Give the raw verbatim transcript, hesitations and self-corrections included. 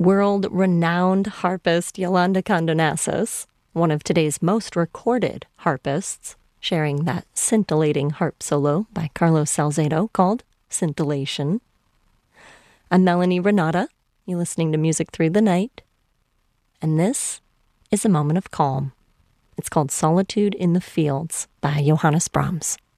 World-renowned harpist Yolanda Condonassis, one of today's most recorded harpists, sharing that scintillating harp solo by Carlos Salcedo called Scintillation. I'm Melanie Renata. You're listening to Music Through the Night. And this is a moment of calm. It's called Solitude in the Fields by Johannes Brahms.